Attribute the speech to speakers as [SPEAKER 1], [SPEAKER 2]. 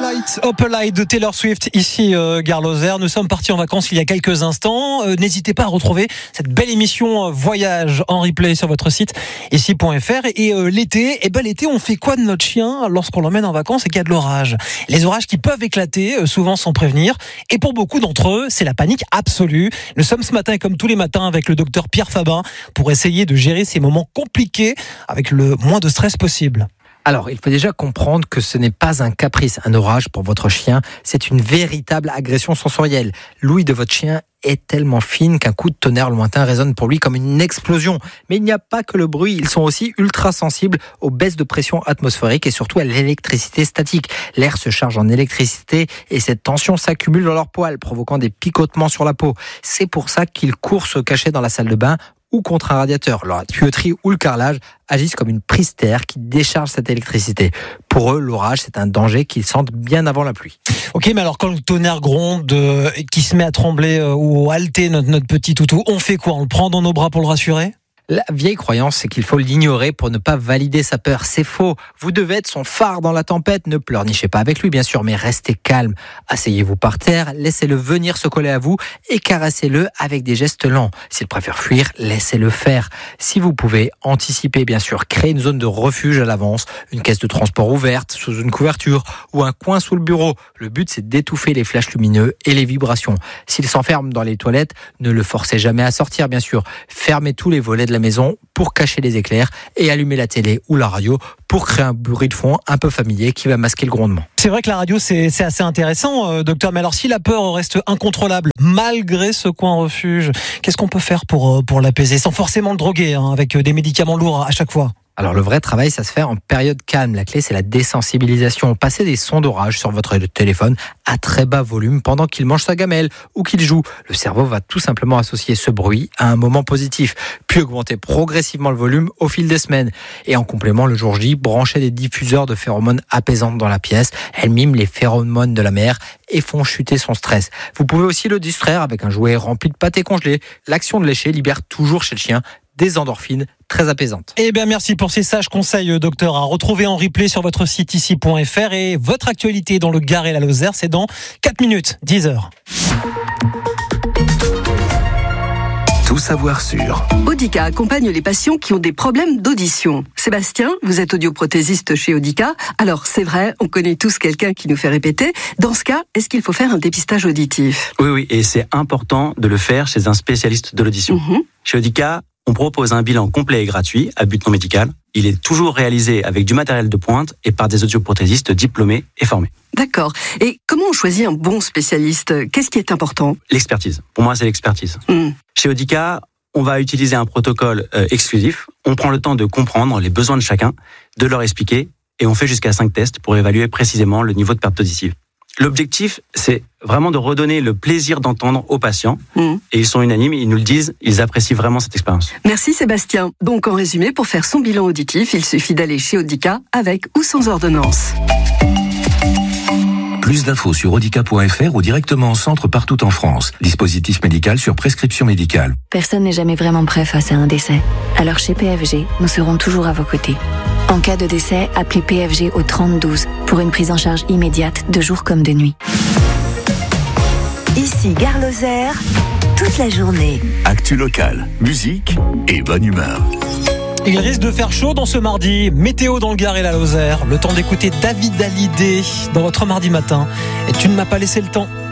[SPEAKER 1] Opalite de Taylor Swift, ici Gare Lozère. Nous sommes partis en vacances il y a quelques instants. N'hésitez pas à retrouver cette belle émission Voyage en replay sur votre site ici.fr. Et l'été, on fait quoi de notre chien lorsqu'on l'emmène en vacances et qu'il y a de l'orage? Les orages qui peuvent éclater, souvent sans prévenir. Et pour beaucoup d'entre eux, c'est la panique absolue. Nous sommes ce matin, comme tous les matins, avec le docteur Pierre Fabin pour essayer de gérer ces moments compliqués avec le moins de stress possible.
[SPEAKER 2] Alors, il faut déjà comprendre que ce n'est pas un caprice, un orage pour votre chien. C'est une véritable agression sensorielle. L'ouïe de votre chien est tellement fine qu'un coup de tonnerre lointain résonne pour lui comme une explosion. Mais il n'y a pas que le bruit, ils sont aussi ultra sensibles aux baisses de pression atmosphérique et surtout à l'électricité statique. L'air se charge en électricité et cette tension s'accumule dans leurs poils, provoquant des picotements sur la peau. C'est pour ça qu'ils courent se cacher dans la salle de bain ou contre un radiateur. La tuyauterie ou le carrelage agissent comme une prise terre qui décharge cette électricité. Pour eux, l'orage, c'est un danger qu'ils sentent bien avant la pluie.
[SPEAKER 1] Ok, mais alors quand le tonnerre gronde, qui se met à trembler ou à halter notre petit toutou, on fait quoi? On le prend dans nos bras pour le rassurer?
[SPEAKER 2] La vieille croyance, c'est qu'il faut l'ignorer pour ne pas valider sa peur. C'est faux. Vous devez être son phare dans la tempête. Ne pleurnichez pas avec lui, bien sûr, mais restez calme. Asseyez-vous par terre, laissez-le venir se coller à vous et caressez-le avec des gestes lents. S'il préfère fuir, laissez-le faire. Si vous pouvez, anticipez, bien sûr. Créez une zone de refuge à l'avance, une caisse de transport ouverte, sous une couverture ou un coin sous le bureau. Le but, c'est d'étouffer les flashs lumineux et les vibrations. S'il s'enferme dans les toilettes, ne le forcez jamais à sortir, bien sûr. Fermez tous les volets de la maison pour cacher les éclairs et allumer la télé ou la radio pour créer un bruit de fond un peu familier qui va masquer le grondement.
[SPEAKER 1] C'est vrai que la radio, c'est assez intéressant, docteur. Mais alors, si la peur reste incontrôlable, malgré ce coin refuge, qu'est-ce qu'on peut faire pour l'apaiser, sans forcément le droguer, avec des médicaments lourds à chaque fois?
[SPEAKER 2] Alors le vrai travail, ça se fait en période calme. La clé, c'est la désensibilisation. Passez des sons d'orage sur votre téléphone à très bas volume pendant qu'il mange sa gamelle ou qu'il joue. Le cerveau va tout simplement associer ce bruit à un moment positif, puis augmenter progressivement le volume au fil des semaines. Et en complément, le jour J, branchez des diffuseurs de phéromones apaisantes dans la pièce. Elles miment les phéromones de la mère et font chuter son stress. Vous pouvez aussi le distraire avec un jouet rempli de pâté congelé. L'action de lécher libère toujours chez le chien des endorphines très apaisantes.
[SPEAKER 1] Eh bien, merci pour ces sages conseils, docteur. À retrouver en replay sur votre site ici.fr. Et votre actualité dans le Gard et la Lozère, c'est dans 4 minutes, 10h.
[SPEAKER 3] Tout savoir sur.
[SPEAKER 4] Audica accompagne les patients qui ont des problèmes d'audition. Sébastien, vous êtes audioprothésiste chez Audica. Alors, c'est vrai, on connaît tous quelqu'un qui nous fait répéter. Dans ce cas, est-ce qu'il faut faire un dépistage auditif?
[SPEAKER 5] Oui, et c'est important de le faire chez un spécialiste de l'audition. Chez Audica, on propose un bilan complet et gratuit à but non médical. Il est toujours réalisé avec du matériel de pointe et par des audioprothésistes diplômés et formés.
[SPEAKER 4] D'accord. Et comment on choisit un bon spécialiste? Qu'est-ce qui est important?
[SPEAKER 5] L'expertise. Pour moi, c'est l'expertise. Chez Audica, on va utiliser un protocole exclusif. On prend le temps de comprendre les besoins de chacun, de leur expliquer, et on fait jusqu'à 5 tests pour évaluer précisément le niveau de perte auditive. L'objectif, c'est vraiment de redonner le plaisir d'entendre aux patients. Et ils sont unanimes, ils nous le disent, ils apprécient vraiment cette expérience.
[SPEAKER 4] Merci Sébastien. Donc en résumé, pour faire son bilan auditif, il suffit d'aller chez Audica avec ou sans ordonnance.
[SPEAKER 3] Plus d'infos sur audica.fr ou directement en centre partout en France. Dispositif médical sur prescription médicale.
[SPEAKER 6] Personne n'est jamais vraiment prêt face à un décès. Alors chez PFG, nous serons toujours à vos côtés. En cas de décès, appelez PFG au 3012 pour une prise en charge immédiate de jour comme de nuit.
[SPEAKER 7] Ici Gare Lozère, toute la journée.
[SPEAKER 3] Actu locale, musique et bonne humeur.
[SPEAKER 1] Il risque de faire chaud dans ce mardi. Météo dans le Gard et la Lozère. Le temps d'écouter David Hallyday dans votre mardi matin. Et tu ne m'as pas laissé le temps.